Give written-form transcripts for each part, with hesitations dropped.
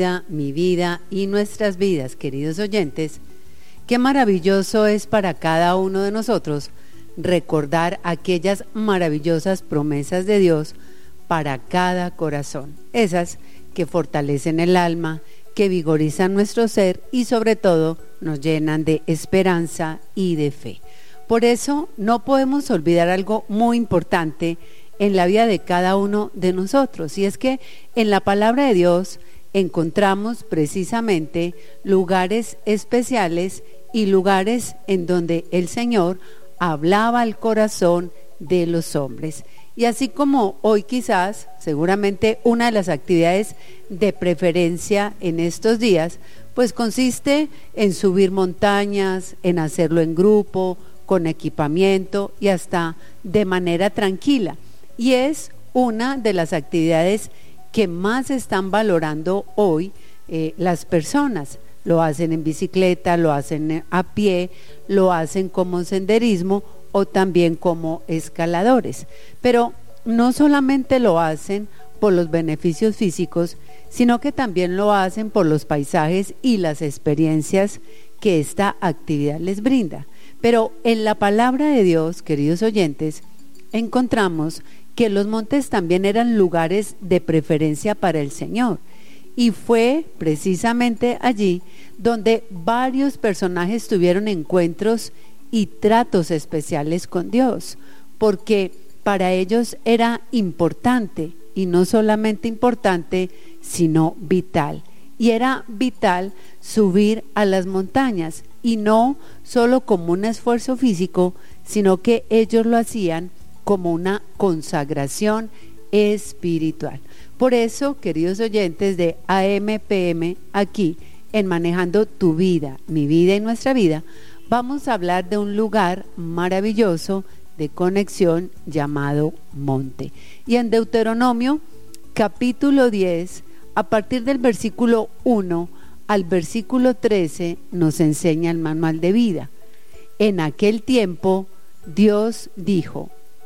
Mi vida y nuestras vidas, queridos oyentes, qué maravilloso es para cada uno de nosotros recordar aquellas maravillosas promesas de Dios para cada corazón, esas que fortalecen el alma, que vigorizan nuestro ser y sobre todo nos llenan de esperanza y de fe. Por eso no podemos olvidar algo muy importante en la vida de cada uno de nosotros, y es que en la palabra de Dios encontramos precisamente lugares especiales y lugares en donde el Señor hablaba al corazón de los hombres. Y así como hoy quizás, seguramente una de las actividades de preferencia en estos días, pues consiste en subir montañas, en hacerlo en grupo, con equipamiento y hasta de manera tranquila. Y es una de las actividades que más están valorando hoy las personas. Lo hacen en bicicleta, lo hacen a pie, lo hacen como senderismo o también como escaladores. Pero no solamente lo hacen por los beneficios físicos, sino que también lo hacen por los paisajes y las experiencias que esta actividad les brinda. Pero en la palabra de Dios, queridos oyentes, encontramos que los montes también eran lugares de preferencia para el Señor. Y fue precisamente allí donde varios personajes tuvieron encuentros y tratos especiales con Dios, porque para ellos era importante, y no solamente importante, sino vital. Y era vital subir a las montañas, y no solo como un esfuerzo físico, sino que ellos lo hacían como una consagración espiritual. Por eso, queridos oyentes de AM/PM, aquí en Manejando tu vida, mi vida y nuestra vida, vamos a hablar de un lugar maravilloso de conexión llamado monte. Y en Deuteronomio, capítulo 10, a partir del versículo 1 al versículo 13, nos enseña el manual de vida. En aquel tiempo, Dios dijo: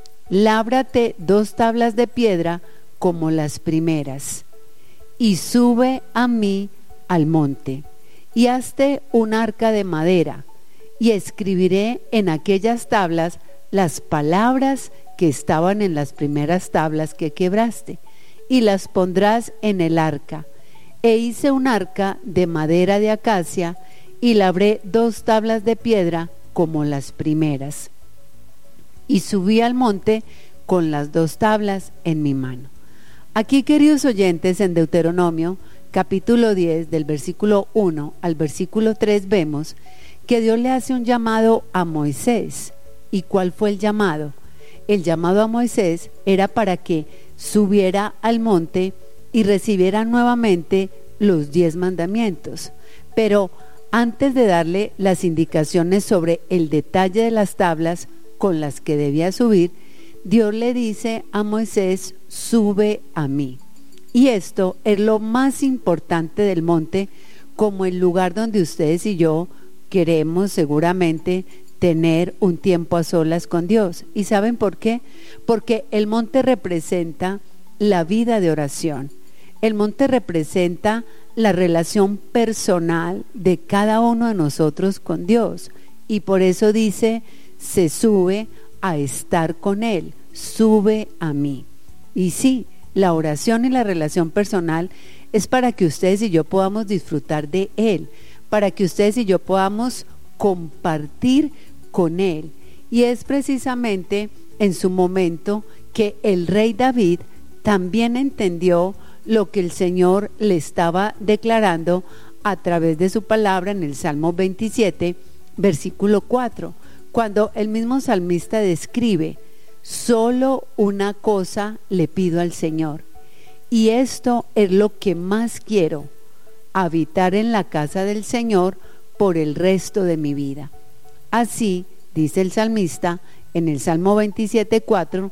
lábrate 2 tablas de piedra como las primeras, y sube a mí al monte, y hazte un arca de madera, y escribiré en aquellas tablas las palabras que estaban en las primeras tablas que quebraste, y las pondrás en el arca. E hice un arca de madera de acacia, y labré 2 tablas de piedra como las primeras. Y subí al monte con las 2 tablas en mi mano. Aquí, queridos oyentes, en Deuteronomio, capítulo 10, del versículo 1 al versículo 3, vemos que Dios le hace un llamado a Moisés. ¿Y cuál fue el llamado? El llamado a Moisés era para que subiera al monte y recibiera nuevamente los 10 mandamientos. Pero antes de darle las indicaciones sobre el detalle de las tablas con las que debía subir, Dios le dice a Moisés: sube a mí. Y esto es lo más importante del monte, como el lugar donde ustedes y yo queremos seguramente tener un tiempo a solas con Dios. ¿Y saben por qué? Porque el monte representa la vida de oración. El monte representa la relación personal de cada uno de nosotros con Dios. Y por eso dice: se sube a estar con Él, sube a mí. Y sí, la oración y la relación personal es para que ustedes y yo podamos disfrutar de Él, para que ustedes y yo podamos compartir con Él. Y es precisamente en su momento que el rey David también entendió lo que el Señor le estaba declarando a través de su palabra en el Salmo 27, versículo 4, cuando el mismo salmista describe: solo una cosa le pido al Señor, y esto es lo que más quiero, habitar en la casa del Señor por el resto de mi vida. Así, dice el salmista en el Salmo 27:4,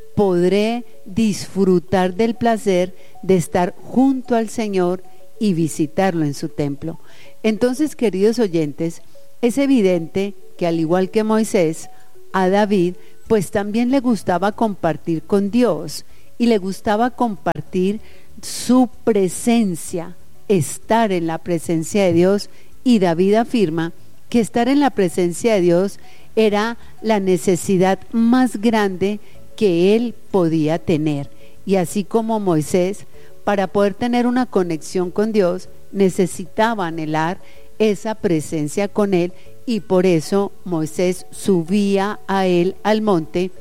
podré disfrutar del placer de estar junto al Señor y visitarlo en su templo. Entonces, queridos oyentes, es evidente que al igual que Moisés, a David pues también le gustaba compartir con Dios y le gustaba compartir su presencia estar en la presencia de Dios, y David afirma que estar en la presencia de Dios era la necesidad más grande que él podía tener. Y así como Moisés, para poder tener una conexión con Dios, necesitaba anhelar esa presencia con él, y por eso Moisés subía a él al monte,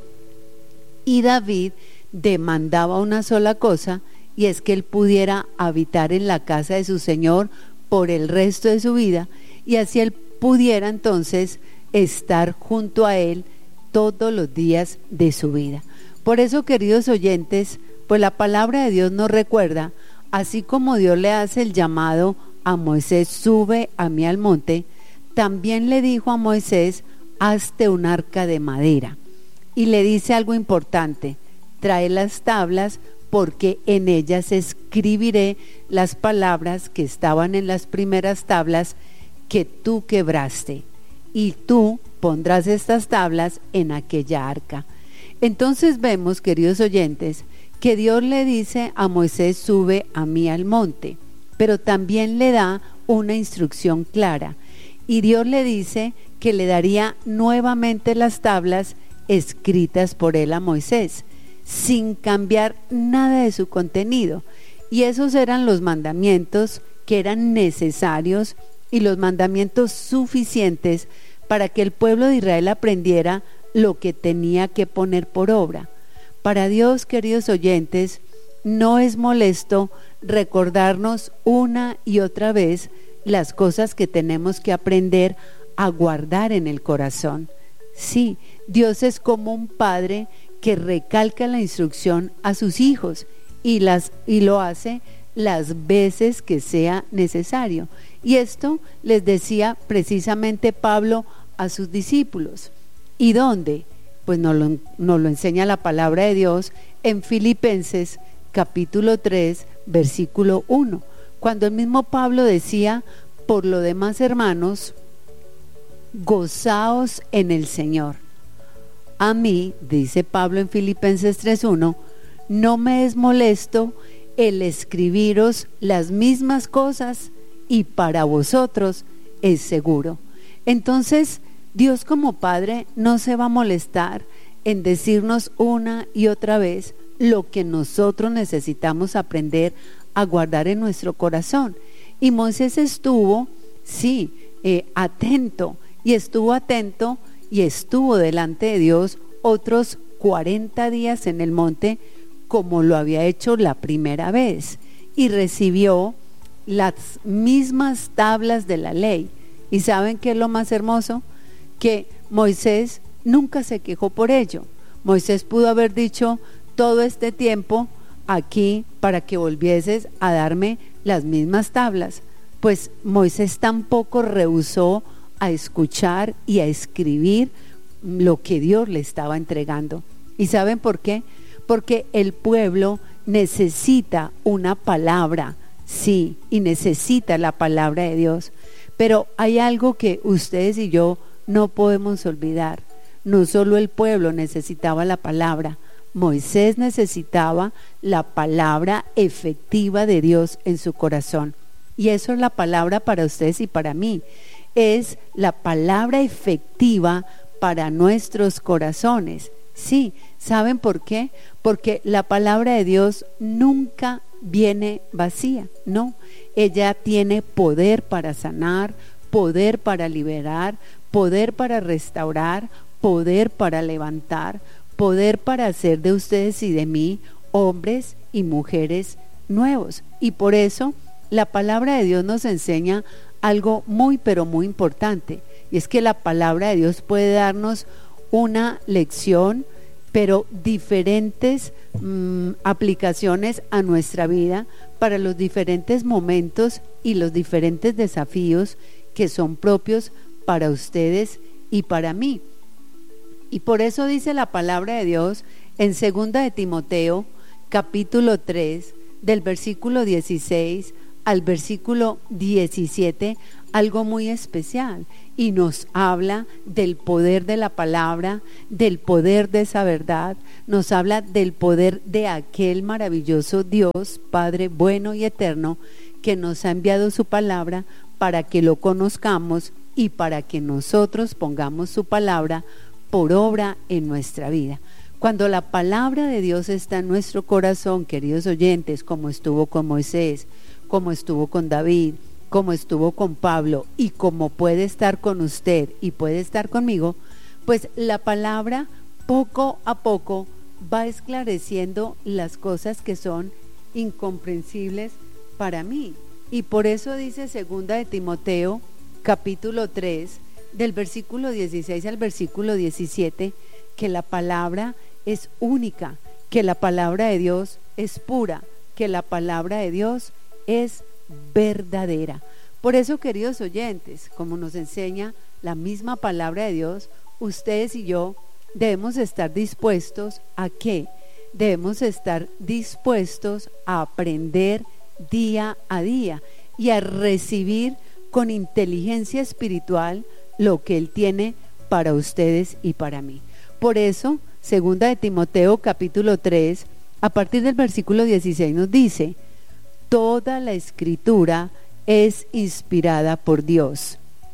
y David demandaba una sola cosa, y es que él pudiera habitar en la casa de su Señor por el resto de su vida, y así él pudiera entonces estar junto a él todos los días de su vida. Por eso, queridos oyentes, pues la palabra de Dios nos recuerda, así como Dios le hace el llamado a Moisés, sube a mí al monte, también le dijo a Moisés, hazte un arca de madera. Y le dice algo importante, trae las tablas, porque en ellas escribiré las palabras que estaban en las primeras tablas que tú quebraste, y tú pondrás estas tablas en aquella arca. Entonces vemos, queridos oyentes, que Dios le dice a Moisés, sube a mí al monte, pero también le da una instrucción clara, y Dios le dice que le daría nuevamente las tablas escritas por él a Moisés, sin cambiar nada de su contenido. Y esos eran los mandamientos que eran necesarios y los mandamientos suficientes para que el pueblo de Israel aprendiera lo que tenía que poner por obra. Para Dios, queridos oyentes, no es molesto recordarnos una y otra vez las cosas que tenemos que aprender a guardar en el corazón. Sí, Dios es como un padre que recalca la instrucción a sus hijos y lo hace las veces que sea necesario. Y esto les decía precisamente Pablo a sus discípulos. ¿Y dónde? Pues nos lo enseña la palabra de Dios en Filipenses capítulo 3, versículo 1, cuando el mismo Pablo decía, por lo demás, hermanos, gozaos en el Señor. A mí, dice Pablo en Filipenses 3:1, no me es molesto el escribiros las mismas cosas, y para vosotros es seguro. Entonces, Dios como Padre no se va a molestar en decirnos una y otra vez lo que nosotros necesitamos aprender a guardar en nuestro corazón. Y Moisés estuvo, atento, y estuvo delante de Dios otros 40 días en el monte, como lo había hecho la primera vez, y recibió las mismas tablas de la ley. ¿Y saben qué es lo más hermoso? Que Moisés nunca se quejó por ello. Moisés pudo haber dicho, todo este tiempo aquí para que volvieses a darme las mismas tablas. Pues Moisés tampoco rehusó a escuchar y a escribir lo que Dios le estaba entregando. ¿Y saben por qué? Porque el pueblo necesita una palabra, sí, y necesita la palabra de Dios. Pero hay algo que ustedes y yo no podemos olvidar. No solo el pueblo necesitaba la palabra, Moisés necesitaba la palabra efectiva de Dios en su corazón. Y eso es la palabra para ustedes y para mí. Es la palabra efectiva para nuestros corazones. Sí, ¿saben por qué? Porque la palabra de Dios nunca viene vacía, no. Ella tiene poder para sanar, poder para liberar, poder para restaurar, poder para levantar, poder para hacer de ustedes y de mí hombres y mujeres nuevos. Y por eso la palabra de Dios nos enseña algo muy pero muy importante, y es que la palabra de Dios puede darnos una lección, pero diferentes aplicaciones a nuestra vida para los diferentes momentos y los diferentes desafíos que son propios para ustedes y para mí. Y por eso dice la palabra de Dios en 2 de Timoteo capítulo 3 del versículo 16 al versículo 17 algo muy especial, y nos habla del poder de la palabra, del poder de esa verdad, nos habla del poder de aquel maravilloso Dios, Padre bueno y eterno, que nos ha enviado su palabra para que lo conozcamos y para que nosotros pongamos su palabra por obra en nuestra vida. Cuando la palabra de Dios está en nuestro corazón, queridos oyentes, como estuvo con Moisés, como estuvo con David, como estuvo con Pablo y como puede estar con usted y puede estar conmigo, pues la palabra poco a poco va esclareciendo las cosas que son incomprensibles para mí. Y por eso dice 2 de Timoteo, capítulo 3, del versículo 16 al versículo 17, que la palabra es única, que la palabra de Dios es pura, que la palabra de Dios es verdadera. Por eso, queridos oyentes, como nos enseña la misma palabra de Dios, ustedes y yo debemos estar dispuestos ¿a qué? Debemos estar dispuestos a aprender día a día y a recibir con inteligencia espiritual lo que Él tiene para ustedes y para mí. Por eso, 2 de Timoteo capítulo 3, a partir del versículo 16 nos dice: toda la escritura es inspirada por Dios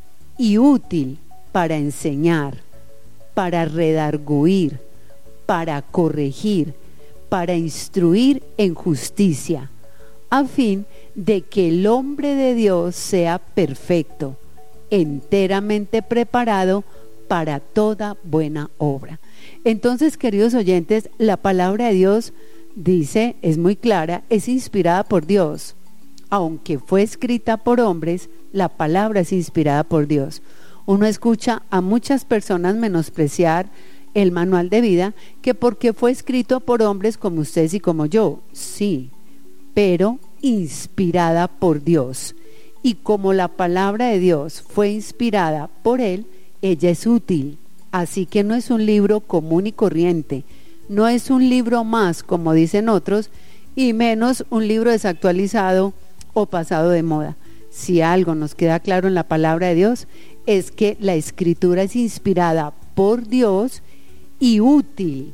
y útil para enseñar, para redarguir, para corregir, para instruir en justicia, a fin de que el hombre de Dios sea perfecto, enteramente preparado para toda buena obra. Entonces, queridos oyentes, la palabra de Dios dice, es muy clara, es inspirada por Dios. Aunque fue escrita por hombres, la palabra es inspirada por Dios. Uno escucha a muchas personas menospreciar el manual de vida, que porque fue escrito por hombres como ustedes y como yo. Sí, pero inspirada por Dios. Y como la palabra de Dios fue inspirada por Él, ella es útil. Así que no es un libro común y corriente, no es un libro más, como dicen otros, y menos un libro desactualizado o pasado de moda. Si algo nos queda claro en la palabra de Dios, es que la escritura es inspirada por Dios y útil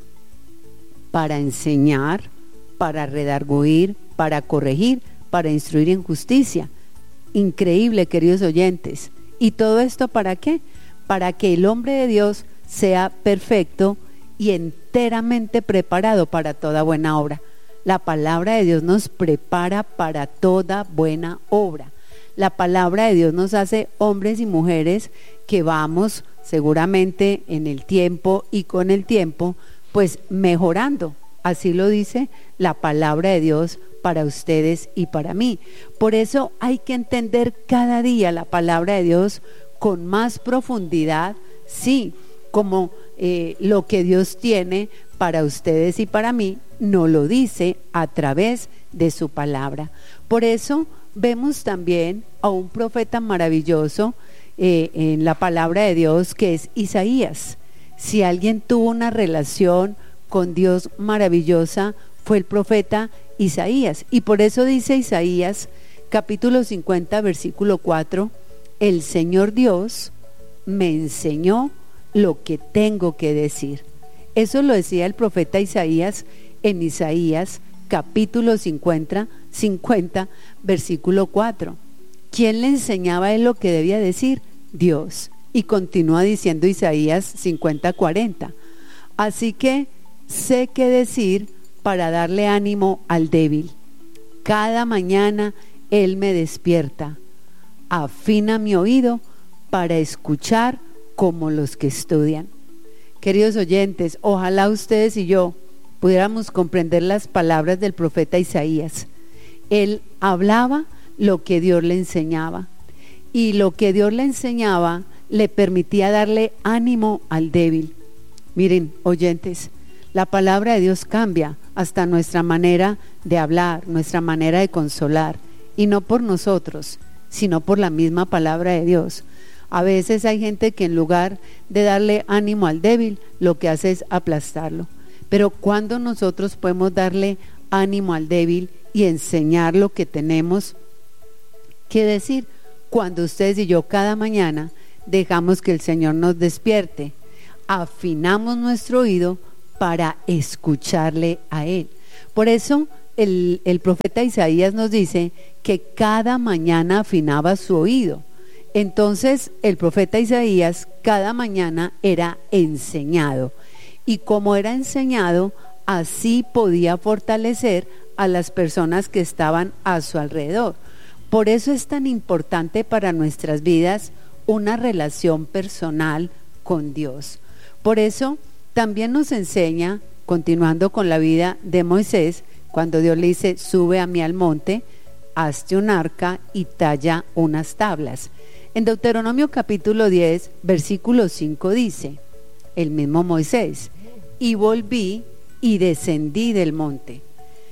para enseñar, para redarguir, para corregir, para instruir en justicia. Increíble, queridos oyentes. ¿Y todo esto para qué? Para que el hombre de Dios sea perfecto y enteramente preparado para toda buena obra. La palabra de Dios nos prepara para toda buena obra. La palabra de Dios nos hace hombres y mujeres que vamos seguramente en el tiempo y con el tiempo pues mejorando. Así lo dice la palabra de Dios para ustedes y para mí. Por eso hay que entender cada día la palabra de Dios con más profundidad, sí, como lo que Dios tiene para ustedes y para mí, nos lo dice a través de su palabra. Por eso vemos también a un profeta maravilloso en la palabra de Dios, que es Isaías. Si alguien tuvo una relación con Dios maravillosa, fue el profeta Isaías. Y por eso dice Isaías, capítulo 50, versículo 4, el Señor Dios me enseñó lo que tengo que decir. Eso lo decía el profeta Isaías en Isaías capítulo 50, versículo 4. ¿Quién le enseñaba a él lo que debía decir? Dios. Y continúa diciendo Isaías 50, 40. Así que sé qué decir para darle ánimo al débil. Cada mañana Él me despierta. Afina mi oído para escuchar como los que estudian. Queridos oyentes, ojalá ustedes y yo pudiéramos comprender las palabras del profeta Isaías. Él hablaba lo que Dios le enseñaba, y lo que Dios le enseñaba le permitía darle ánimo al débil. Miren, oyentes, la palabra de Dios cambia hasta nuestra manera de hablar, nuestra manera de consolar, y no por nosotros, sino por la misma palabra de Dios. A veces hay gente que en lugar de darle ánimo al débil, lo que hace es aplastarlo. Pero ¿cuándo nosotros podemos darle ánimo al débil y enseñar lo que tenemos que decir? Cuando ustedes y yo cada mañana dejamos que el Señor nos despierte, afinamos nuestro oído para escucharle a Él. Por eso el profeta Isaías nos dice que cada mañana afinaba su oído. Entonces el profeta Isaías cada mañana era enseñado, y como era enseñado, así podía fortalecer a las personas que estaban a su alrededor. Por eso es tan importante para nuestras vidas una relación personal con Dios. Por eso también nos enseña, continuando con la vida de Moisés, cuando Dios le dice: sube a mí al monte, hazte un arca y talla unas tablas. En Deuteronomio capítulo 10, versículo 5 dice, el mismo Moisés: y volví y descendí del monte,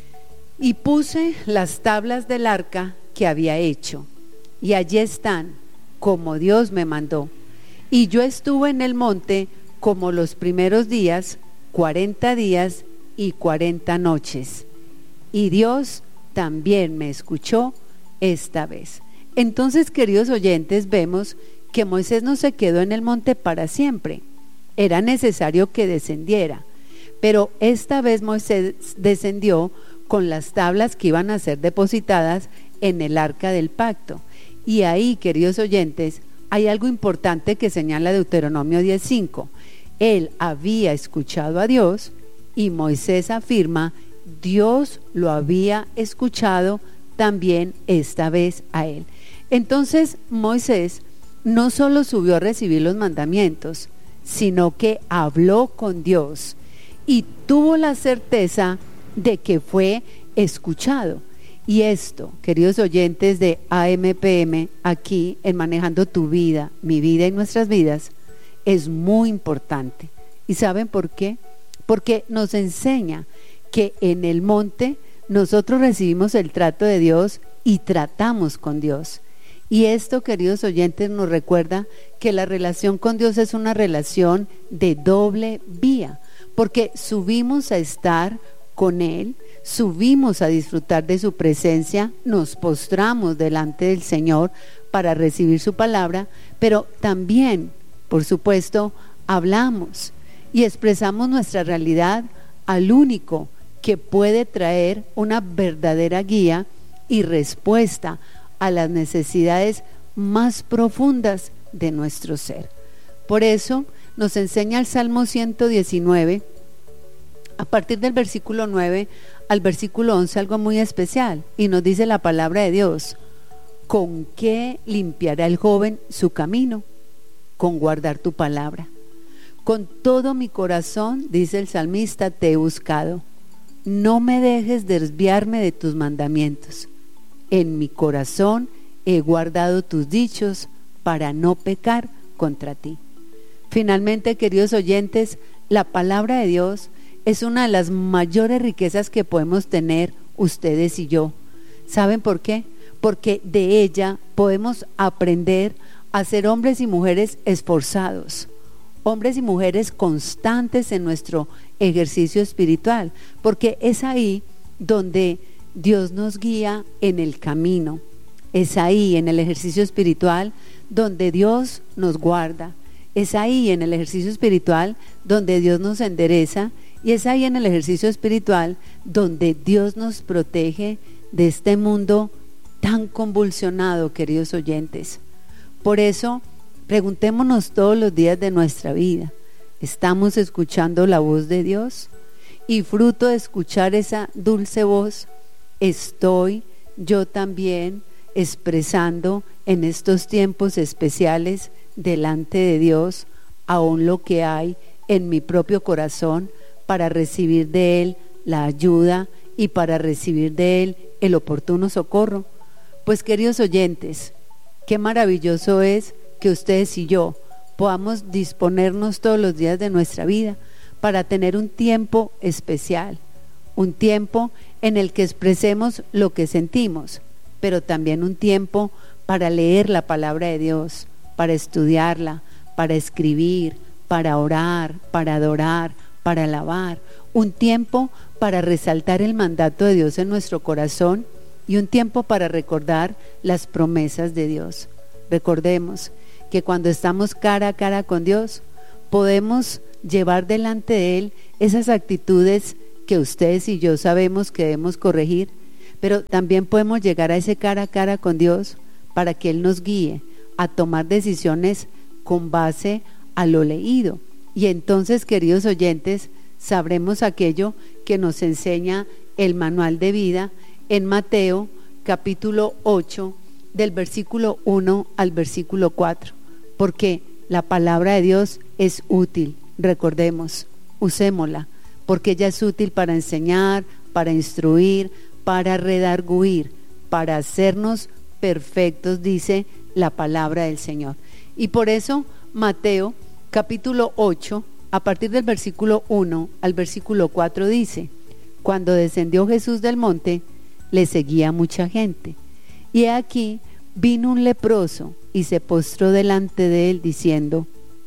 y puse las tablas del arca que había hecho, y allí están, como Dios me mandó. Y yo estuve en el monte como los primeros días, 40 días y 40 noches. Y Dios también me escuchó esta vez. Entonces, queridos oyentes, vemos que Moisés no se quedó en el monte para siempre. Era necesario que descendiera. Pero esta vez Moisés descendió con las tablas que iban a ser depositadas en el arca del pacto. Y ahí, queridos oyentes, hay algo importante que señala Deuteronomio 10:5. Él había escuchado a Dios, y Moisés afirma: Dios lo había escuchado también esta vez a él. Entonces Moisés no solo subió a recibir los mandamientos, sino que habló con Dios y tuvo la certeza de que fue escuchado. Y esto, queridos oyentes de AMPM, aquí en Manejando tu Vida, mi vida y nuestras vidas, es muy importante. ¿Y saben por qué? Porque nos enseña que en el monte nosotros recibimos el trato de Dios y tratamos con Dios. Y esto, queridos oyentes, nos recuerda que la relación con Dios es una relación de doble vía, porque subimos a estar con Él, subimos a disfrutar de su presencia, nos postramos delante del Señor para recibir su palabra, pero también, por supuesto, hablamos y expresamos nuestra realidad al único que puede traer una verdadera guía y respuesta a las necesidades más profundas de nuestro ser. Por eso nos enseña el Salmo 119, a partir del versículo 9 al versículo 11, algo muy especial, y nos dice la palabra de Dios: ¿con qué limpiará el joven su camino? Con guardar tu palabra. Con todo mi corazón, dice el salmista, te he buscado. No me dejes desviarme de tus mandamientos. En mi corazón he guardado tus dichos para no pecar contra ti. Finalmente, queridos oyentes, la palabra de Dios es una de las mayores riquezas que podemos tener ustedes y yo. ¿Saben por qué? Porque de ella podemos aprender a ser hombres y mujeres esforzados, hombres y mujeres constantes en nuestro ejercicio espiritual, porque es ahí donde Dios nos guía en el camino. Es ahí, en el ejercicio espiritual, donde Dios nos guarda. Es ahí, en el ejercicio espiritual, donde Dios nos endereza. Y es ahí, en el ejercicio espiritual, donde Dios nos protege de este mundo tan convulsionado, queridos oyentes. Por eso, preguntémonos todos los días de nuestra vida: ¿estamos escuchando la voz de Dios? Y fruto de escuchar esa dulce voz, ¿estoy yo también expresando en estos tiempos especiales delante de Dios aún lo que hay en mi propio corazón para recibir de Él la ayuda y para recibir de Él el oportuno socorro? Pues, queridos oyentes, qué maravilloso es que ustedes y yo podamos disponernos todos los días de nuestra vida para tener un tiempo especial, un tiempo en el que expresemos lo que sentimos, pero también un tiempo para leer la palabra de Dios, para estudiarla, para escribir, para orar, para adorar, para alabar, un tiempo para resaltar el mandato de Dios en nuestro corazón y un tiempo para recordar las promesas de Dios. Recordemos que cuando estamos cara a cara con Dios, podemos llevar delante de Él esas actitudes que ustedes y yo sabemos que debemos corregir, pero también podemos llegar a ese cara a cara con Dios para que Él nos guíe a tomar decisiones con base a lo leído. Y entonces, queridos oyentes, sabremos aquello que nos enseña el manual de vida en Mateo capítulo 8, del versículo 1 al versículo 4, porque la palabra de Dios es útil, recordemos, usémosla, porque ella es útil para enseñar, para instruir, para redarguir, para hacernos perfectos, dice la palabra del Señor. Y por eso Mateo capítulo 8, a partir del versículo 1 al versículo 4 dice: cuando descendió Jesús del monte, le seguía mucha gente, y he aquí vino un leproso y se postró delante de él diciendo: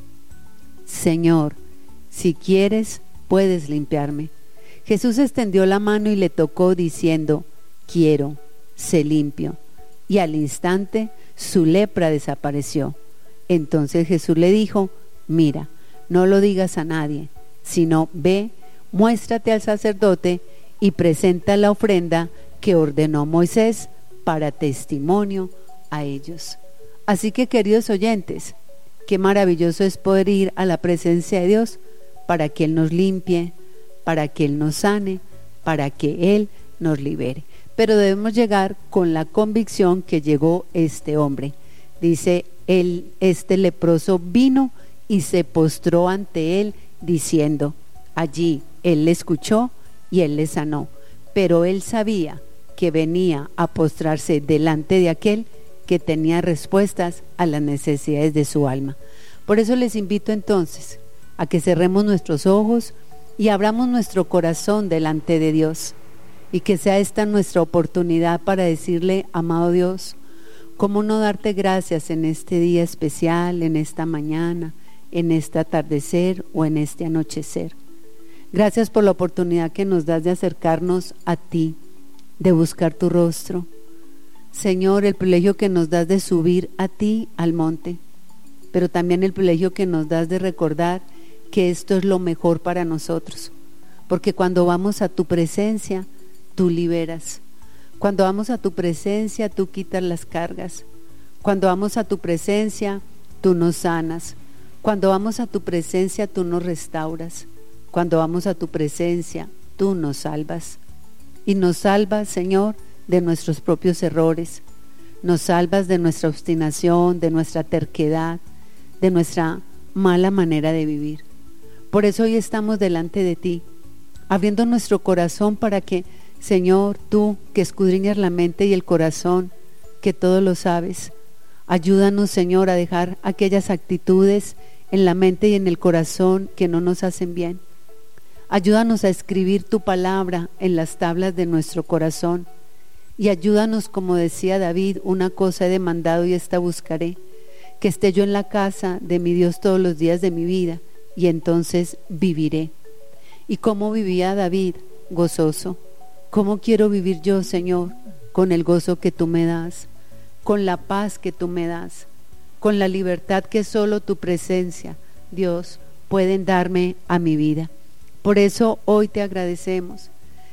Señor, si quieres, puedes limpiarme. Jesús extendió la mano y le tocó diciendo: quiero, sé limpio. Y al instante su lepra desapareció. Entonces Jesús le dijo: mira, no lo digas a nadie, sino ve, muéstrate al sacerdote y presenta la ofrenda que ordenó Moisés para testimonio a ellos. Así que, queridos oyentes, qué maravilloso es poder ir a la presencia de Dios para que Él nos limpie, para que Él nos sane, para que Él nos libere. Pero debemos llegar con la convicción que llegó este hombre. Dice, este leproso vino y se postró ante él diciendo, allí Él le escuchó y Él le sanó. Pero él sabía que venía a postrarse delante de aquel que tenía respuestas a las necesidades de su alma. Por eso les invito entonces a que cerremos nuestros ojos y abramos nuestro corazón delante de Dios, y que sea esta nuestra oportunidad para decirle: amado Dios, ¿cómo no darte gracias en este día especial, en esta mañana, en este atardecer o en este anochecer? Gracias por la oportunidad que nos das de acercarnos a ti, de buscar tu rostro. Señor, el privilegio que nos das de subir a ti al monte, pero también el privilegio que nos das de recordar que esto es lo mejor para nosotros, porque cuando vamos a tu presencia, tú liberas. Cuando vamos a tu presencia, tú quitas las cargas. Cuando vamos a tu presencia, tú nos sanas. Cuando vamos a tu presencia, tú nos restauras. Cuando vamos a tu presencia, tú nos salvas. Y nos salvas, Señor, de nuestros propios errores. Nos salvas de nuestra obstinación, de nuestra terquedad, de nuestra mala manera de vivir. Por eso hoy estamos delante de ti, abriendo nuestro corazón para que, Señor, tú que escudriñas la mente y el corazón, que todo lo sabes, ayúdanos, Señor, a dejar aquellas actitudes en la mente y en el corazón que no nos hacen bien. Ayúdanos a escribir tu palabra en las tablas de nuestro corazón, y ayúdanos, como decía David, una cosa he demandado y esta buscaré, que esté yo en la casa de mi Dios todos los días de mi vida, y entonces viviré. ¿Y cómo vivía David? Gozoso. ¿Cómo quiero vivir yo, Señor? Con el gozo que tú me das, con la paz que tú me das, con la libertad que solo tu presencia, Dios, pueden darme a mi vida. Por eso hoy te agradecemos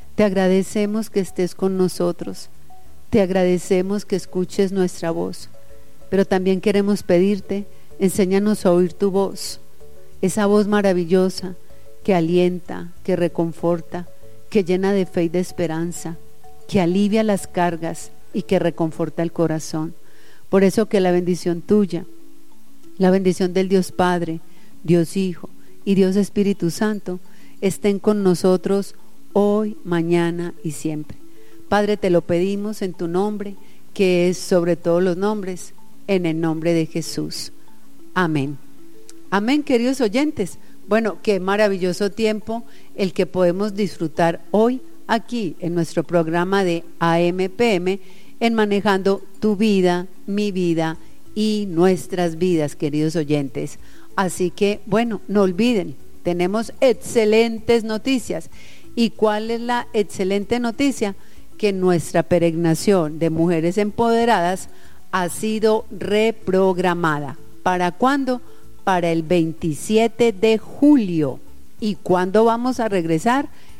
que estés con nosotros, te agradecemos que escuches nuestra voz, pero también queremos pedirte, enséñanos a oír tu voz, esa voz maravillosa que alienta, que reconforta, que llena de fe y de esperanza, que alivia las cargas y que reconforta el corazón. Por eso que la bendición tuya, la bendición del Dios Padre, Dios Hijo y Dios Espíritu Santo estén con nosotros hoy, mañana y siempre. Padre, te lo pedimos en tu nombre, que es sobre todos los nombres, en el nombre de Jesús. Amén. Amén, queridos oyentes. Bueno, qué maravilloso tiempo el que podemos disfrutar hoy aquí en nuestro programa de AM/PM en Manejando tu Vida, mi vida y nuestras vidas, queridos oyentes. Así que, bueno, no olviden, tenemos excelentes noticias. ¿Y cuál es la excelente noticia? Que nuestra peregrinación de mujeres empoderadas ha sido reprogramada. ¿Para cuándo? Para el 27 de julio. ¿Y cuándo vamos a regresar?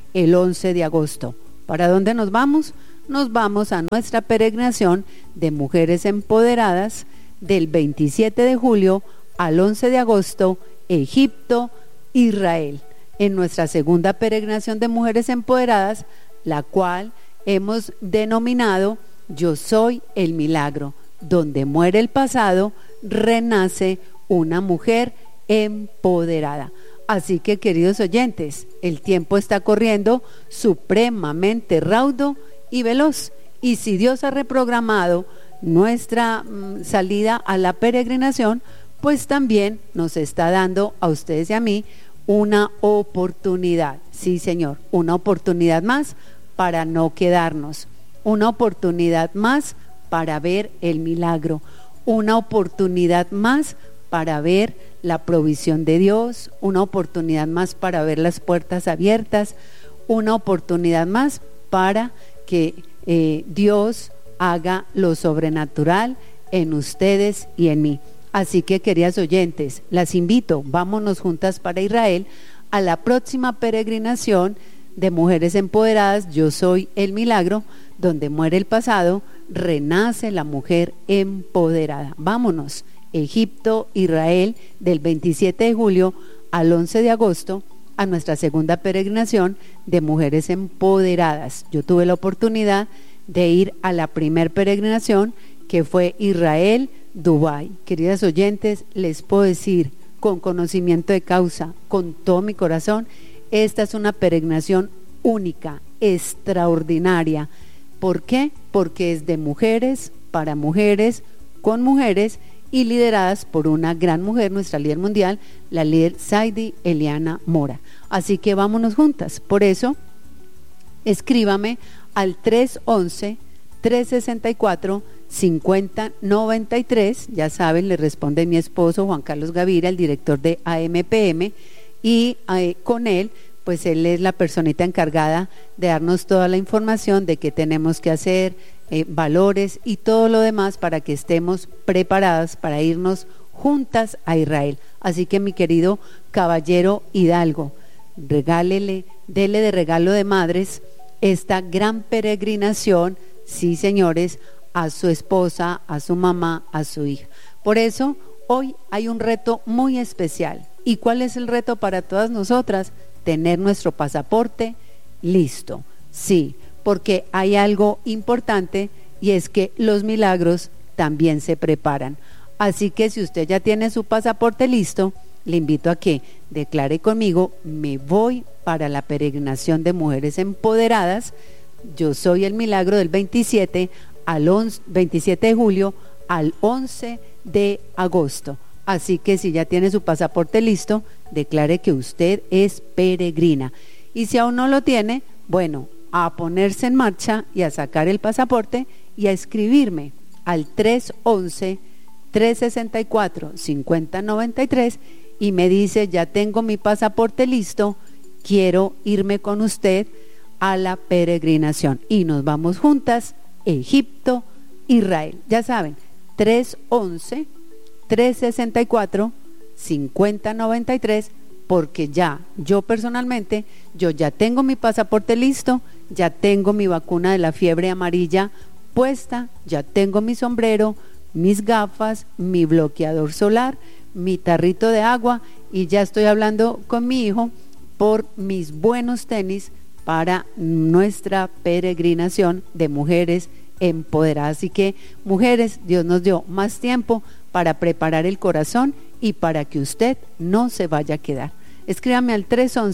el 11 de agosto. ¿Para dónde nos vamos? Nos vamos a nuestra peregrinación de Mujeres Empoderadas del 27 de julio al 11 de agosto, Egipto, Israel. En nuestra segunda peregrinación de Mujeres Empoderadas, la cual hemos denominado Yo soy el milagro. Donde muere el pasado, renace una mujer empoderada. Así que, queridos oyentes, el tiempo está corriendo supremamente raudo y veloz. Y si Dios ha reprogramado nuestra salida a la peregrinación, pues también nos está dando a ustedes y a mí una oportunidad. Sí, Señor, una oportunidad más para no quedarnos. Una oportunidad más para ver el milagro, una oportunidad más para ver la provisión de Dios, una oportunidad más para ver las puertas abiertas, una oportunidad más para que Dios haga lo sobrenatural en ustedes y en mí. Así que, queridas oyentes, las invito, vámonos juntas para Israel a la próxima peregrinación de Mujeres Empoderadas, Yo soy el milagro. Donde muere el pasado, renace la mujer empoderada. Vámonos, Egipto, Israel, del 27 de julio al 11 de agosto, a nuestra segunda peregrinación de Mujeres Empoderadas. Yo tuve la oportunidad de ir a la primer peregrinación, que fue Israel, Dubái. Queridas oyentes, les puedo decir con conocimiento de causa, con todo mi corazón, esta es una peregrinación única, extraordinaria. ¿Por qué? Porque es de mujeres, para mujeres, con mujeres y lideradas por una gran mujer, nuestra líder mundial, la líder Saidi Eliana Mora. Así que vámonos juntas. Por eso, escríbame al 311-364-5093. Ya saben, le responde mi esposo Juan Carlos Gaviria, el director de AMPM, y con él, pues él es la personita encargada de darnos toda la información de qué tenemos que hacer, valores y todo lo demás para que estemos preparadas para irnos juntas a Israel. Así que, mi querido caballero hidalgo, regálele, dele de regalo de madres esta gran peregrinación, sí, señores, a su esposa, a su mamá, a su hija. Por eso, hoy hay un reto muy especial. ¿Y cuál es el reto para todas nosotras? Tener nuestro pasaporte listo. Sí, porque hay algo importante, y es que los milagros también se preparan. Así que si usted ya tiene su pasaporte listo, le invito a que declare conmigo: me voy para la peregrinación de Mujeres Empoderadas. Yo soy el milagro, del 27 de julio al 11 de agosto. Así que si ya tiene su pasaporte listo, declare que usted es peregrina. Y si aún no lo tiene, bueno, a ponerse en marcha y a sacar el pasaporte y a escribirme al 311-364-5093 y me dice: ya tengo mi pasaporte listo, quiero irme con usted a la peregrinación. Y nos vamos juntas, Egipto, Israel. Ya saben, 311-364-5093, porque yo personalmente, yo ya tengo mi pasaporte listo, ya tengo mi vacuna de la fiebre amarilla puesta, ya tengo mi sombrero, mis gafas, mi bloqueador solar, mi tarrito de agua, y ya estoy hablando con mi hijo por mis buenos tenis para nuestra peregrinación de Mujeres Empoderadas. Así que, mujeres, Dios nos dio más tiempo para preparar el corazón y para que usted no se vaya a quedar. Escríbame al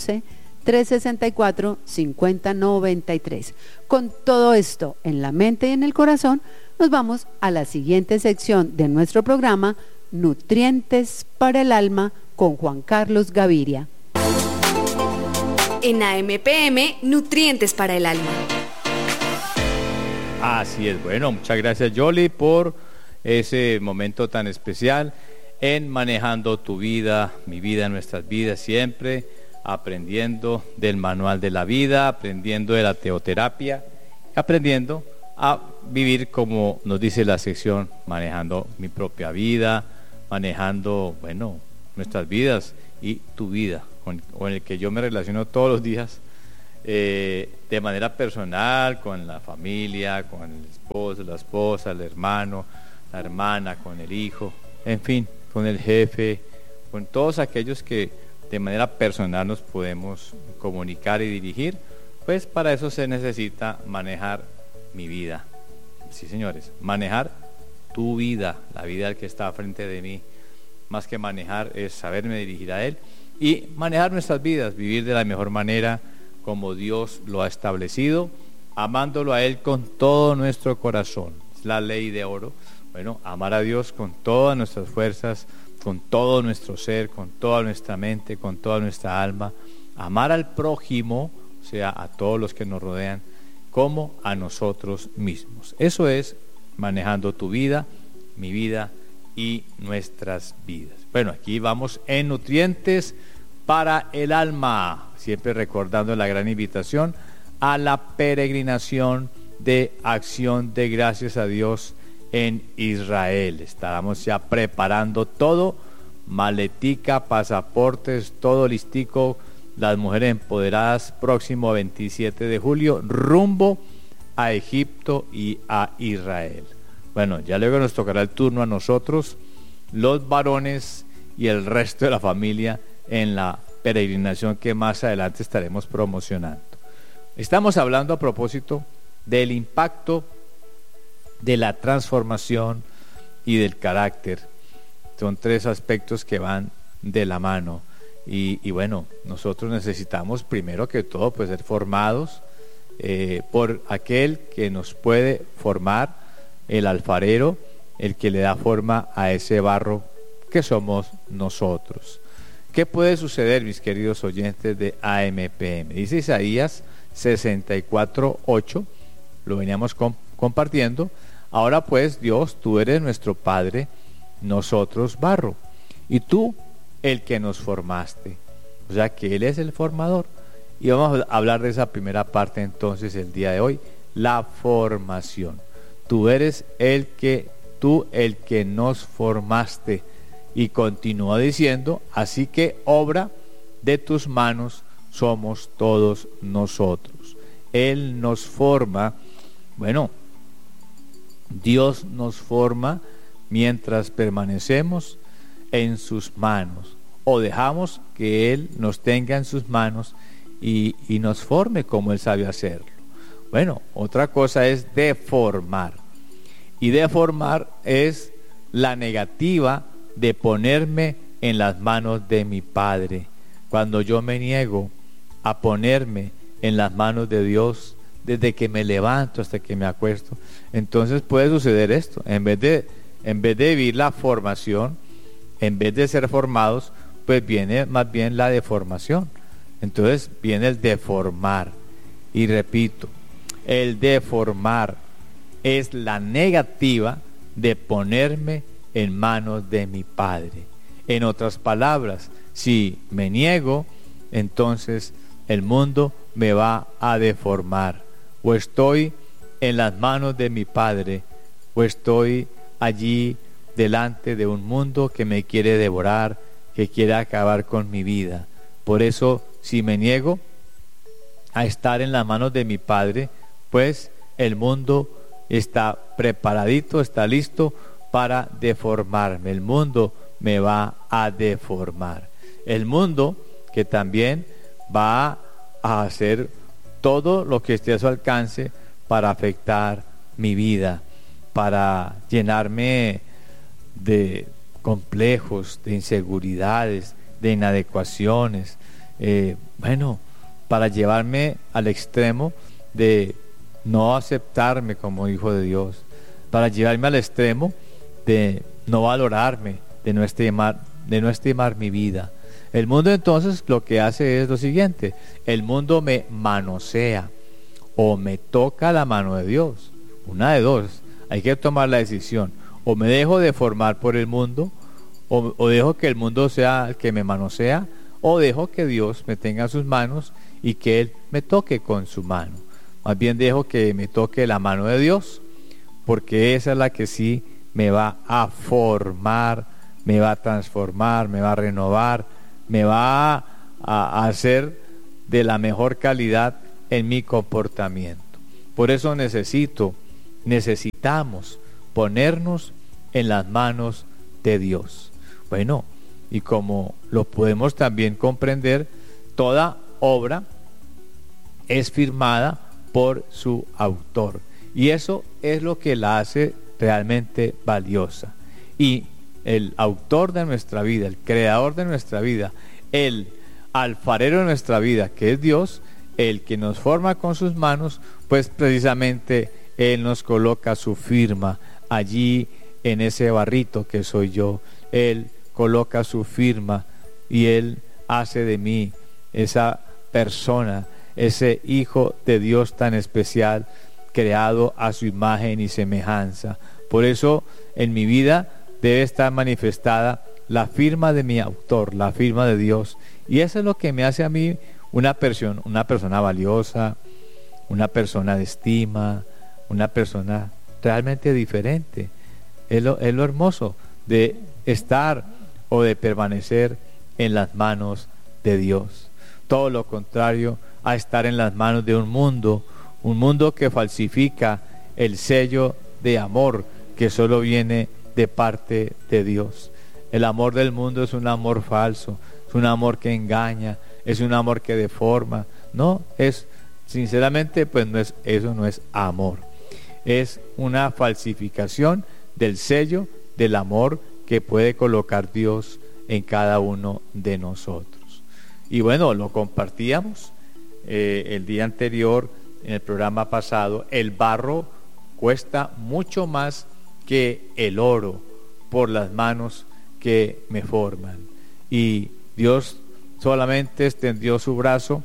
311-364-5093. Con todo esto en la mente y en el corazón, nos vamos a la siguiente sección de nuestro programa, Nutrientes para el Alma, con Juan Carlos Gaviria. En AMPM, Nutrientes para el Alma. Así es. Bueno, muchas gracias, Yoli, por ese momento tan especial en manejando tu vida, mi vida, nuestras vidas, siempre aprendiendo del manual de la vida, aprendiendo de la teoterapia, aprendiendo a vivir como nos dice la sección, manejando mi propia vida, manejando, nuestras vidas y tu vida, con el que yo me relaciono todos los días, de manera personal, con la familia, con el esposo, la esposa, el hermano, la hermana, con el hijo, en fin, con el jefe, con todos aquellos que de manera personal nos podemos comunicar y dirigir. Pues para eso se necesita manejar mi vida. Sí, señores, manejar tu vida, la vida del que está frente de mí. Más que manejar es saberme dirigir a Él y manejar nuestras vidas, vivir de la mejor manera como Dios lo ha establecido, amándolo a Él con todo nuestro corazón. Es la ley de oro. Bueno, amar a Dios con todas nuestras fuerzas, con todo nuestro ser, con toda nuestra mente, con toda nuestra alma. Amar al prójimo, o sea, a todos los que nos rodean, como a nosotros mismos. Eso es manejando tu vida, mi vida y nuestras vidas. Bueno, aquí vamos en nutrientes para el alma, siempre recordando la gran invitación a la peregrinación de acción de gracias a Dios en Israel. Estábamos ya preparando todo, maletica, pasaportes, todo listico, las mujeres empoderadas, próximo 27 de julio, rumbo a Egipto y a Israel. Bueno, ya luego nos tocará el turno a nosotros, los varones y el resto de la familia, en la peregrinación que más adelante estaremos promocionando. Estamos hablando a propósito del impacto de la transformación y del carácter. Son tres aspectos que van de la mano. Y bueno, nosotros necesitamos primero que todo pues ser formados por aquel que nos puede formar, el alfarero, el que le da forma a ese barro que somos nosotros. ¿Qué puede suceder, mis queridos oyentes de AMPM? Dice Isaías 64:8, lo veníamos compartiendo. Ahora pues, Dios, tú eres nuestro Padre, nosotros barro, y tú el que nos formaste. O sea que Él es el formador. Y vamos a hablar de esa primera parte entonces el día de hoy, la formación. Tú eres el que nos formaste. Y continúa diciendo, así que obra de tus manos somos todos nosotros. Él nos forma. Bueno, Dios nos forma mientras permanecemos en sus manos, o dejamos que Él nos tenga en sus manos y nos forme como Él sabe hacerlo. Bueno, otra cosa es deformar, y deformar es la negativa de ponerme en las manos de mi Padre. Cuando yo me niego a ponerme en las manos de Dios, desde que me levanto hasta que me acuesto, entonces puede suceder esto. En vez de vivir la formación, en vez de ser formados, pues viene más bien la deformación. Entonces viene el deformar. Y repito, el deformar es la negativa de ponerme en manos de mi Padre. En otras palabras, si me niego, entonces el mundo me va a deformar. O estoy en las manos de mi Padre, o estoy allí delante de un mundo que me quiere devorar, que quiere acabar con mi vida. Por eso, si me niego a estar en las manos de mi Padre, pues el mundo está preparadito, está listo para deformarme. El mundo me va a deformar. El mundo que también va a hacer todo lo que esté a su alcance para afectar mi vida, para llenarme de complejos, de inseguridades, de inadecuaciones, para llevarme al extremo de no aceptarme como hijo de Dios, para llevarme al extremo de no valorarme, de no estimar mi vida. El mundo entonces lo que hace es lo siguiente: el mundo me manosea o me toca la mano de Dios. Una de dos, hay que tomar la decisión: o me dejo deformar por el mundo, o dejo que el mundo sea el que me manosea, o dejo que Dios me tenga en sus manos y que Él me toque con su mano. Más bien dejo que me toque la mano de Dios, porque esa es la que sí me va a formar, me va a transformar, me va a renovar, me va a hacer de la mejor calidad en mi comportamiento. Por eso necesitamos ponernos en las manos de Dios. Bueno, y como lo podemos también comprender, toda obra es firmada por su autor. Y eso es lo que la hace realmente valiosa. Y el autor de nuestra vida, el creador de nuestra vida, el alfarero de nuestra vida, que es Dios, el que nos forma con sus manos, pues precisamente Él nos coloca su firma allí en ese barrito que soy yo. Él coloca su firma y Él hace de mí esa persona, ese hijo de Dios tan especial, creado a su imagen y semejanza. Por eso en mi vida debe estar manifestada la firma de mi autor, la firma de Dios. Y eso es lo que me hace a mí una persona valiosa, una persona de estima, una persona realmente diferente. Es lo hermoso de estar o de permanecer en las manos de Dios. Todo lo contrario a estar en las manos de un mundo que falsifica el sello de amor que solo viene de parte de Dios. El amor del mundo es un amor falso, es un amor que engaña, es un amor que deforma. No, sinceramente, pues eso no es amor. Es una falsificación del sello del amor que puede colocar Dios en cada uno de nosotros. Y bueno, lo compartíamos el día anterior en el programa pasado. El barro cuesta mucho más que el oro por las manos que me forman. Y Dios solamente extendió su brazo,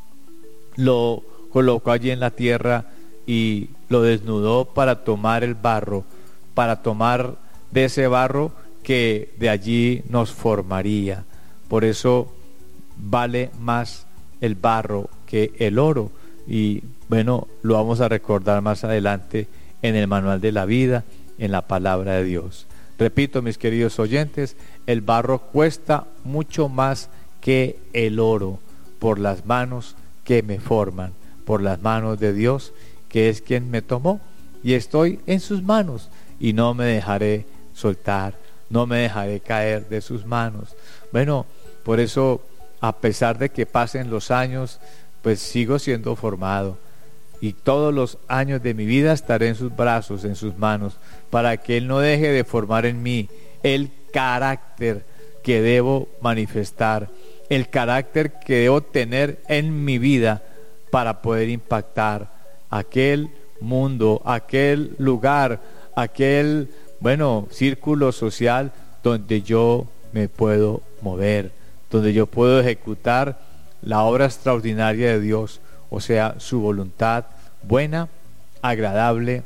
lo colocó allí en la tierra y lo desnudó para tomar el barro, para tomar de ese barro que de allí nos formaría. Por eso vale más el barro que el oro. Y bueno, lo vamos a recordar más adelante en el manual de la vida, en la palabra de Dios. Repito, mis queridos oyentes, el barro cuesta mucho más que el oro por las manos que me forman, por las manos de Dios, que es quien me tomó, y estoy en sus manos y no me dejaré soltar, no me dejaré caer de sus manos. Bueno, por eso, a pesar de que pasen los años, pues sigo siendo formado, y todos los años de mi vida estaré en sus brazos, en sus manos, para que Él no deje de formar en mí el carácter que debo manifestar, el carácter que debo tener en mi vida para poder impactar aquel mundo, aquel lugar, aquel, círculo social donde yo me puedo mover, donde yo puedo ejecutar la obra extraordinaria de Dios, o sea, su voluntad buena, agradable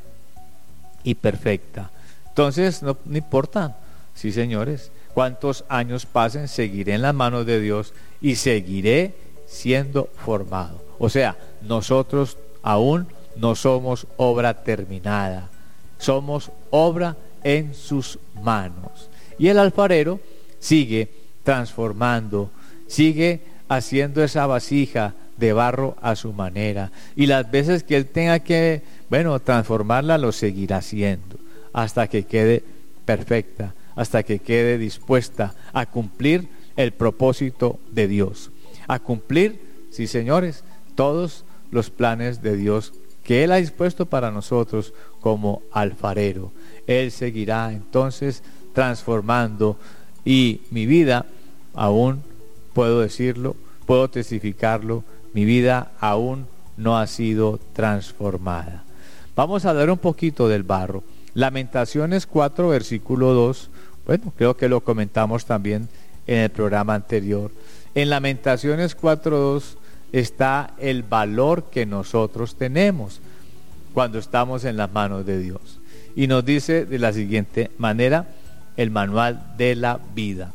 y perfecta. Entonces, no importa, sí, señores, cuántos años pasen, seguiré en las manos de Dios y seguiré siendo formado. O sea, nosotros aún no somos obra terminada, somos obra en sus manos. Y el alfarero sigue transformando, sigue haciendo esa vasija de barro a su manera, y las veces que Él tenga que, transformarla, lo seguirá haciendo hasta que quede perfecta, hasta que quede dispuesta a cumplir el propósito de Dios, a cumplir, sí, señores, todos los planes de Dios que Él ha dispuesto para nosotros como alfarero. Él seguirá entonces transformando, y mi vida, aún puedo decirlo, puedo testificarlo, mi vida aún no ha sido transformada. Vamos a hablar un poquito del barro. Lamentaciones 4, versículo 2, creo que lo comentamos también en el programa anterior. En Lamentaciones 4:2 está el valor que nosotros tenemos cuando estamos en las manos de Dios. Y nos dice de la siguiente manera el manual de la vida: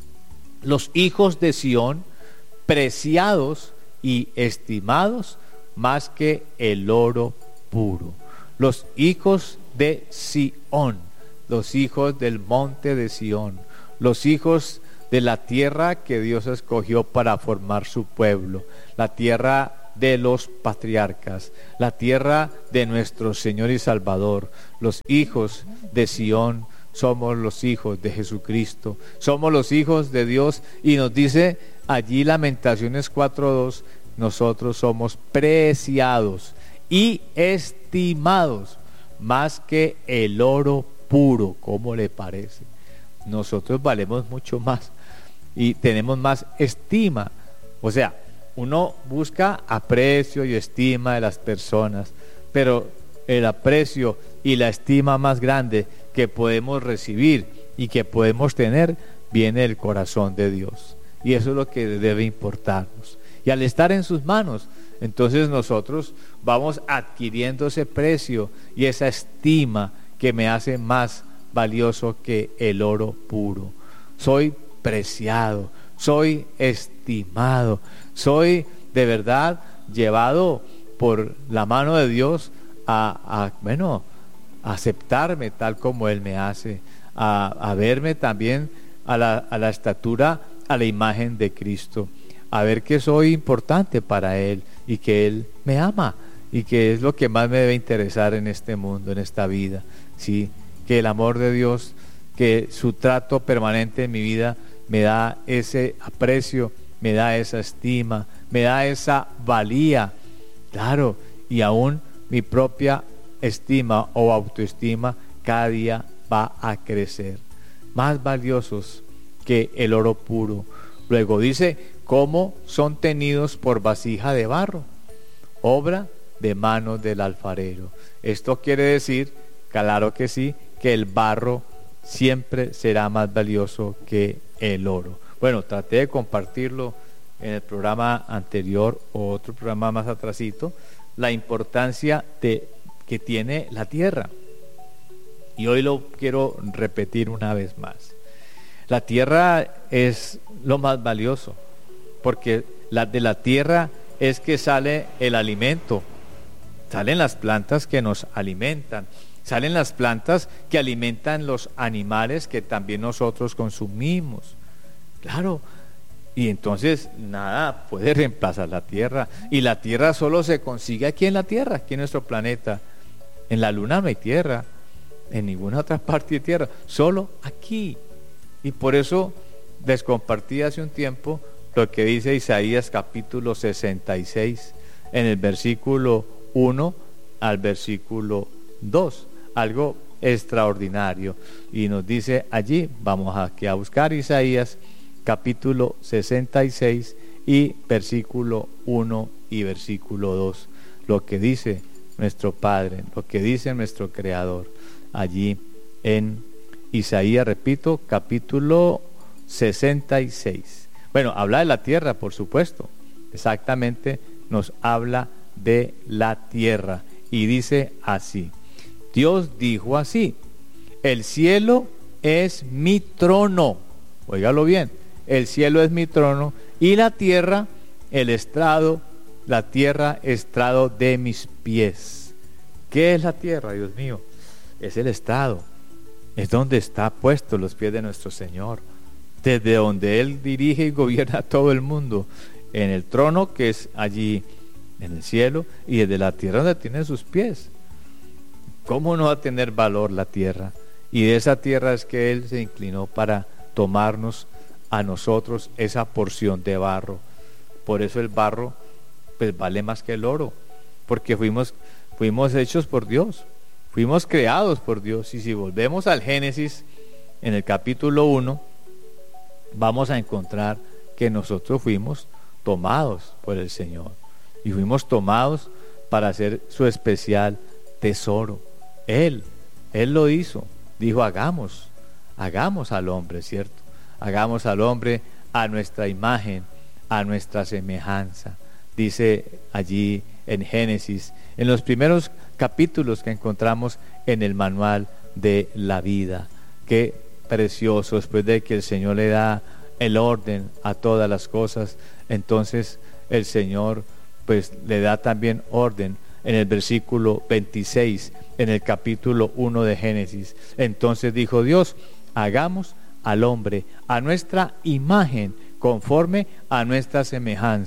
los hijos de Sión, preciados y estimados más que el oro puro. Los hijos de Sión, los hijos del monte de Sión, los hijos de la tierra que Dios escogió para formar su pueblo, la tierra de los patriarcas, la tierra de nuestro Señor y Salvador, los hijos de Sión. Somos los hijos de Jesucristo, somos los hijos de Dios, y nos dice allí Lamentaciones 4:2, nosotros somos preciados y estimados más que el oro puro. ¿Cómo le parece? Nosotros valemos mucho más y tenemos más estima. O sea, uno busca aprecio y estima de las personas, pero el aprecio y la estima más grande que podemos recibir y que podemos tener viene del corazón de Dios, y eso es lo que debe importarnos. Y al estar en sus manos, entonces nosotros vamos adquiriendo ese precio y esa estima que me hace más valioso que el oro puro. Soy preciado, soy estimado, soy de verdad llevado por la mano de Dios a aceptarme tal como Él me hace, a verme también a la estatura, a la imagen de Cristo, a ver que soy importante para Él y que Él me ama, y que es lo que más me debe interesar en este mundo, en esta vida, ¿sí? Que el amor de Dios, que su trato permanente en mi vida me da ese aprecio, me da esa estima, me da esa valía, claro, y aún mi propia estima o autoestima cada día va a crecer, más valiosos que el oro puro. Luego dice, cómo son tenidos por vasija de barro, obra de manos del alfarero. Esto quiere decir, claro que sí, que el barro siempre será más valioso que el oro. Bueno, traté de compartirlo en el programa anterior o otro programa más atrasito, la importancia que tiene la tierra, y hoy lo quiero repetir una vez más. La tierra es lo más valioso, porque de la tierra es que sale el alimento, salen las plantas que nos alimentan, salen las plantas que alimentan los animales que también nosotros consumimos, claro. Y entonces nada puede reemplazar la tierra, y la tierra solo se consigue aquí en la tierra, aquí en nuestro planeta. En la luna no hay tierra, en ninguna otra parte de tierra, solo aquí. Y por eso les compartí hace un tiempo lo que dice Isaías capítulo 66, en el versículo 1 al versículo 2, algo extraordinario. Y nos dice allí, vamos aquí a buscar Isaías capítulo 66 y versículo 1 y versículo 2, lo que dice nuestro Padre, lo que dice nuestro Creador, allí en Isaías, repito, capítulo 66. Bueno, habla de la tierra, por supuesto, exactamente nos habla de la tierra, y dice así: Dios dijo así, el cielo es mi trono, óigalo bien, el cielo es mi trono, y la tierra, el estrado, la tierra, estrado de mis pies. ¿Qué es la tierra, Dios mío? Es el estrado, es donde está puesto los pies de nuestro Señor, desde donde Él dirige y gobierna todo el mundo, en el trono que es allí en el cielo, y desde la tierra donde tiene sus pies. ¿Cómo no va a tener valor la tierra? Y de esa tierra es que Él se inclinó para tomarnos a nosotros esa porción de barro. Por eso el barro pues vale más que el oro, porque fuimos hechos por Dios, fuimos creados por Dios. Y si volvemos al Génesis, en el capítulo 1, vamos a encontrar que nosotros fuimos tomados por el Señor, y fuimos tomados para hacer su especial tesoro. Él lo hizo, dijo hagamos al hombre, ¿cierto? Hagamos al hombre a nuestra imagen, a nuestra semejanza. Dice allí en Génesis, en los primeros capítulos que encontramos en el manual de la vida. Qué precioso, después de que el Señor le da el orden a todas las cosas, entonces el Señor pues le da también orden en el versículo 26, en el capítulo 1 de Génesis. Entonces dijo Dios, hagamos al hombre a nuestra imagen, conforme a nuestra semejanza,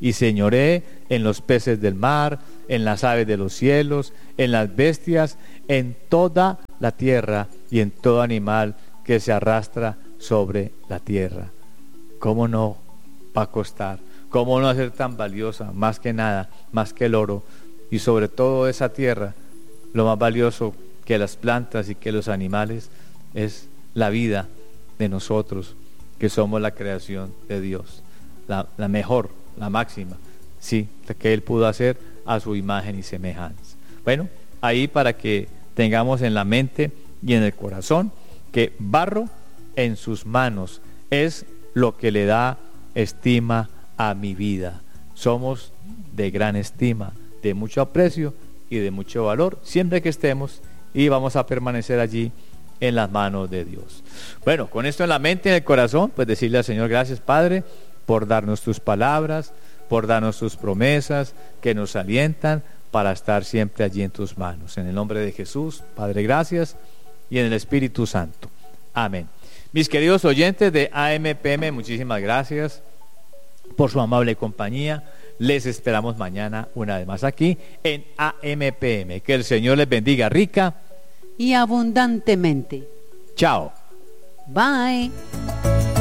y señoree en los peces del mar, en las aves de los cielos, en las bestias, en toda la tierra y en todo animal que se arrastra sobre la tierra. ¿Cómo no va a costar? ¿Cómo no hacer tan valiosa? Más que nada, más que el oro, y sobre todo esa tierra, lo más valioso que las plantas y que los animales es la vida de nosotros, que somos la creación de Dios, la mejor, la máxima, sí, que Él pudo hacer a su imagen y semejanza. Bueno, ahí para que tengamos en la mente y en el corazón que barro en sus manos es lo que le da estima a mi vida. Somos de gran estima, de mucho aprecio y de mucho valor, siempre que estemos, y vamos a permanecer allí en las manos de Dios. Bueno, con esto en la mente y en el corazón, pues decirle al Señor: gracias, Padre, por darnos tus palabras, por darnos tus promesas que nos alientan para estar siempre allí en tus manos. En el nombre de Jesús, Padre, gracias, y en el Espíritu Santo. Amén. Mis queridos oyentes de AMPM, muchísimas gracias por su amable compañía. Les esperamos mañana una vez más aquí en AMPM. Que el Señor les bendiga rica y abundantemente. Chao. Bye.